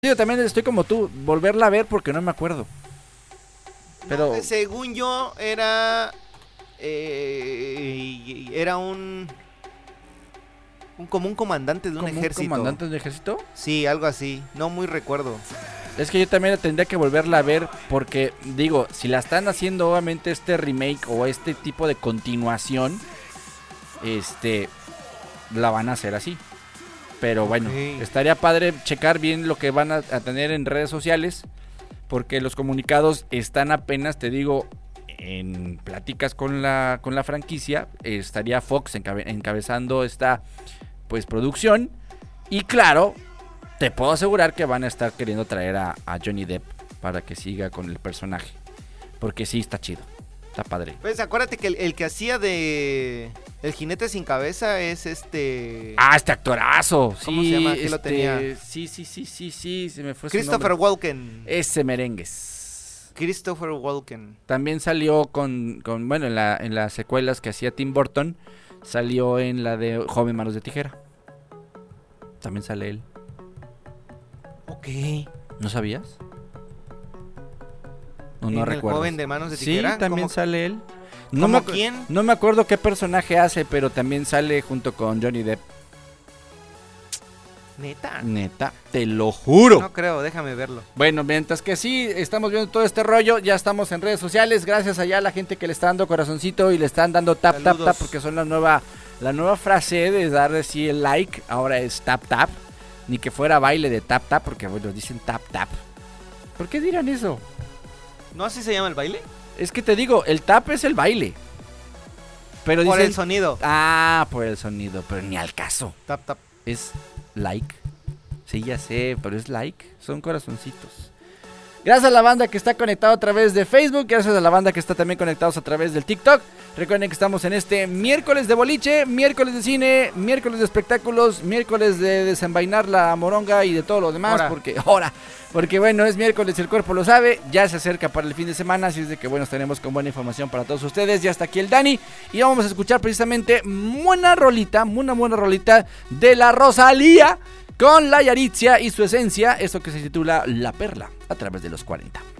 Yo también estoy como tú, volverla a ver porque no me acuerdo. Pero No, según yo, era como un comandante de un ejército. ¿Un comandante de un ejército? Sí, algo así. No muy recuerdo. Es que yo también tendría que volverla a ver porque, digo, si la están haciendo obviamente este remake o este tipo de continuación, la van a hacer así. Pero bueno, estaría padre checar bien lo que van a tener en redes sociales, porque los comunicados están apenas, te digo, en pláticas con la franquicia. Estaría Fox encabezando esta pues producción. Y claro, te puedo asegurar que van a estar queriendo traer a Johnny Depp para que siga con el personaje, porque sí está chido, está padre. Pues acuérdate que el que hacía de El Jinete Sin Cabeza es Ah, este actorazo. ¿Cómo se llama? ¿Quién lo tenía? Sí, se me fue su Christopher nombre. Walken. Ese merengues. Christopher Walken. También salió bueno, en las secuelas que hacía Tim Burton, salió en la de Joven Manos de Tijera. También sale él. Ok. ¿No sabías? No ¿En el recuerdo. Joven de Manos de Tijera? Sí, también ¿Cómo? sale él. ¿Quién? No me acuerdo qué personaje hace, pero también sale junto con Johnny Depp. Neta, te lo juro. No creo, déjame verlo. Bueno, mientras que sí, estamos viendo todo este rollo, ya estamos en redes sociales, gracias allá a la gente que le está dando corazoncito y le están dando tap, porque son la nueva frase de darle sí el like, ahora es tap, ni que fuera baile de tap, porque bueno, dicen tap. ¿Por qué dirán eso? ¿No así se llama el baile? Es que te digo, el tap es el baile. Pero por dicen, el sonido. Ah, por el sonido, pero ni al caso. Tap. Es like. Sí, ya sé, pero es like. Son corazoncitos. Gracias a la banda que está conectada a través de Facebook. Gracias a la banda que está también conectados a través del TikTok. Recuerden que estamos en este miércoles de boliche, miércoles de cine, miércoles de espectáculos, miércoles de desenvainar la moronga y de todo lo demás. Porque bueno, es miércoles, el cuerpo lo sabe. Ya se acerca para el fin de semana, así es de que bueno, estaremos con buena información para todos ustedes. Ya está aquí el Dani y vamos a escuchar precisamente una buena rolita de la Rosalía con la Yaritzia y su esencia, esto que se titula La Perla, a través de los 40.